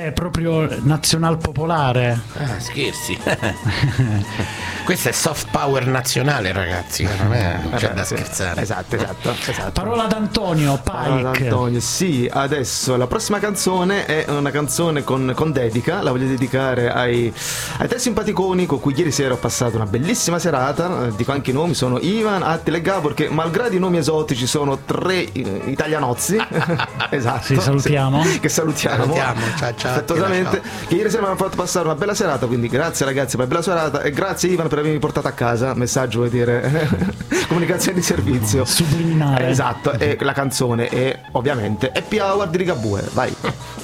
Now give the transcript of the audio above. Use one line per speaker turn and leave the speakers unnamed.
Beh, proprio nazional popolare.
Scherzi. Questo è soft power nazionale, ragazzi, non c'è da scherzare.
Esatto.
Parola d'Antonio,
Parola
Pike.
d'Antonio, sì, adesso la prossima canzone è una canzone con dedica, la voglio dedicare ai tre simpaticoni con cui ieri sera ho passato una bellissima serata. Dico anche i nomi, sono Ivan, Attila e Gabor, che malgrado i nomi esotici sono tre italianozzi. Esatto.
Sì, salutiamo.
Che salutiamo.
Ciao,
Affettuosamente, che ieri sera mi hanno fatto passare una bella serata, quindi grazie ragazzi per la bella serata e grazie Ivan per avermi portato a casa. Messaggio, vuol dire comunicazione di servizio
Subliminare.
esatto. E la canzone è ovviamente Happy Hour di Ligabue, vai.